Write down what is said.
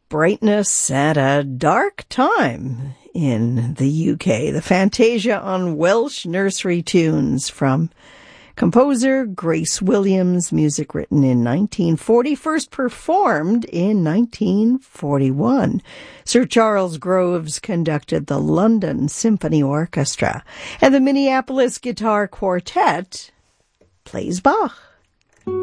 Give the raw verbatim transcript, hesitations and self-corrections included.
brightness at a dark time in the U K. The Fantasia on Welsh Nursery Tunes from composer Grace Williams, music written in nineteen forty, first performed in nineteen forty-one. Sir Charles Groves conducted the London Symphony Orchestra, and the Minneapolis Guitar Quartet plays Bach.